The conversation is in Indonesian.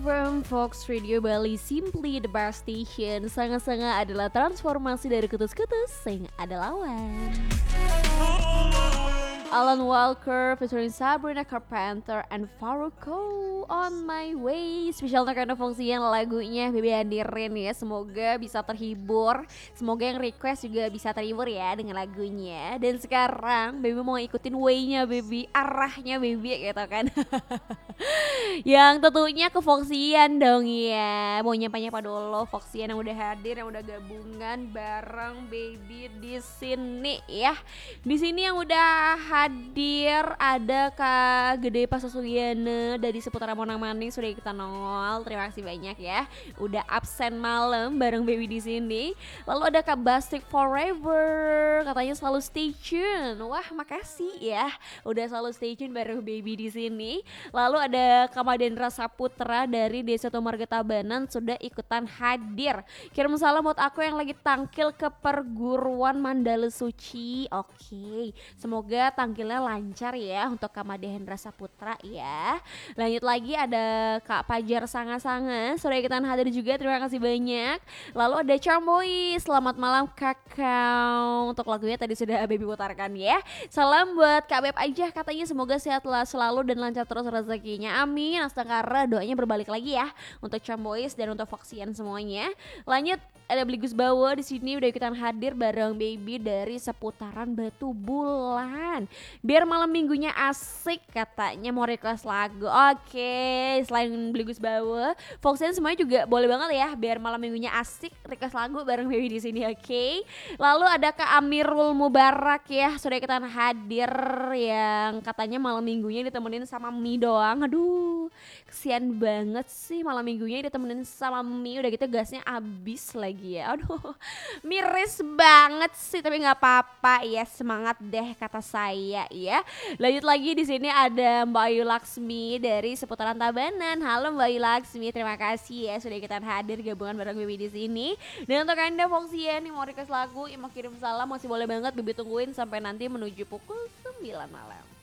from Fox Radio Bali, simply the best station. Sangat-sangat adalah transformasi dari kutus-kutus yang ada lawan. Alan Walker featuring Sabrina Carpenter and Farruko On My Way. Spesial untuk Anda Foxian lagunya Baby Andirin ya. Semoga bisa terhibur. Semoga yang request juga bisa terhibur ya dengan lagunya. Dan sekarang Baby mau ikutin way-nya Baby, arahnya Baby gitu kan. Yang tentunya ke Foxian dong ya. Mau nyapa-nyapa dulu Foxian yang udah hadir, yang udah gabungan bareng Baby di sini ya. Di sini yang udah hadir ada Kak Gede Pasasuliana dari seputaran Monang Maning sudah kita nongol. Terima kasih banyak ya. Udah absen malam bareng Baby di sini. Lalu ada Kak Bastik Forever, katanya selalu stay tune. Wah, makasih ya. Udah selalu stay tune bareng Baby di sini. Lalu ada Kak Madendra Saputra dari Desa Tomarga Tabanan sudah ikutan hadir. Kirim salam buat aku yang lagi tangkil ke perguruan Mandala Suci. Oke, semoga tangkilnya lancar ya untuk Kak Madendra Saputra ya. Lanjut lagi ada Kak Pajar Sanga-Sanga sudah ikutan hadir juga, terima kasih banyak. Lalu ada Charmboy, selamat malam kakak. Untuk lagunya tadi sudah Baby putarkan ya. Salam buat Kak Beb aja, katanya semoga sehat selalu dan lancar terus rezekinya, amin. Astagfirullah, doanya berbalik lagi ya untuk Charmboys dan untuk Foxian semuanya. Lanjut ada Bligus Bawa di sini udah ikutan hadir bareng Baby dari seputaran Batu Bulan. Biar malam minggunya asik katanya mau request lagu. Oke, selain Bligus Bawa, Foxian semuanya juga boleh banget ya biar malam minggunya asik request lagu bareng Baby di sini. Oke. Lalu ada Kak Amirul Mubarak ya sudah ikutan hadir yang katanya malam minggunya ditemenin sama mie doang. Aduh, kesian banget sih malam minggunya ditemenin sama mie, udah gitu gasnya abis lagi ya. Aduh, miris banget sih, tapi nggak apa-apa ya, semangat deh kata saya ya. Lanjut lagi di sini ada Mbak Ayu Laksmi dari seputaran Tabanan. Halo Mbak Ayu Laksmi, terima kasih ya sudah ikutan hadir gabungan bareng Bibi di sini. Dan untuk Anda Foxian yang mau request lagu, yang mau kirim salam masih boleh banget, Bibi tungguin sampai nanti menuju pukul 9 malam.